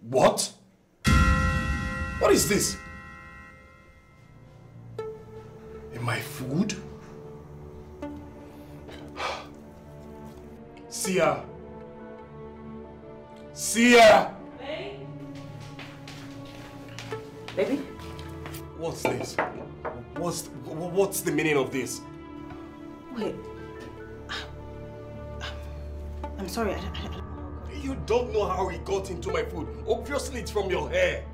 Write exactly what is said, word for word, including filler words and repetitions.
What? What is this? In my food? Sia! Sia! Hey? Baby? What's this? What's, what's the meaning of this? Wait. I'm sorry, I, I, I You don't know how it got into my food. Obviously it's from your hair.